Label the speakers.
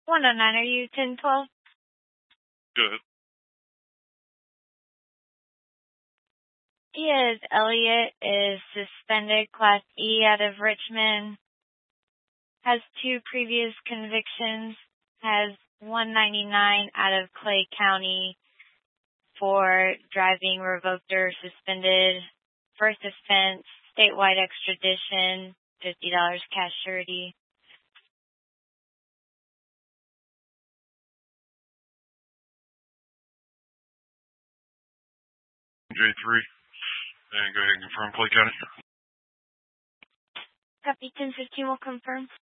Speaker 1: 109, are you 1012?
Speaker 2: Good.
Speaker 1: Diaz Elliott is suspended Class E out of Richmond. Has 2 previous convictions. Has 199 out of Clay County for driving revoked or suspended. First offense, statewide extradition, $50 cash surety.
Speaker 2: J3. And go ahead and confirm Clay County.
Speaker 1: Copy 1015 will confirm.